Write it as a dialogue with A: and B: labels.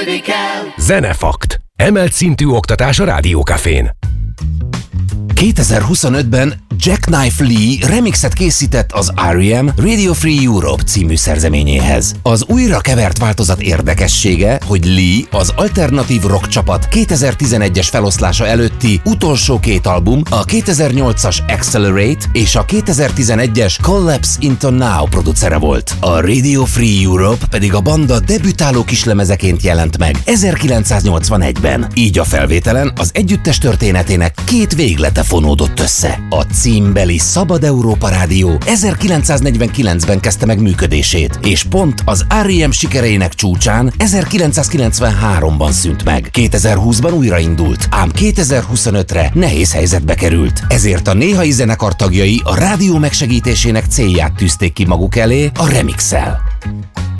A: kezdődik el.
B: Zenefakt. Emelt szintű oktatás a Rádiókafén.
C: 2025-ben Jackknife Lee remixet készített az R.E.M. Radio Free Europe című szerzeményéhez. Az újra kevert változat érdekessége, hogy Lee az alternatív rock csapat 2011-es feloszlása előtti utolsó két album, a 2008-as Accelerate és a 2011-es Collapse Into Now producere volt. A Radio Free Europe pedig a banda debütáló kislemezeként jelent meg 1981-ben. Így a felvételen az együttes történetének két véglete fonódott össze. A címbeli Szabad Európa Rádió 1949-ben kezdte meg működését, és pont az R.E.M. sikereinek csúcsán 1993-ban szűnt meg. 2020-ban újraindult, ám 2025-re nehéz helyzetbe került. Ezért a néhai zenekar tagjai a rádió megsegítésének célját tűzték ki maguk elé a remixel.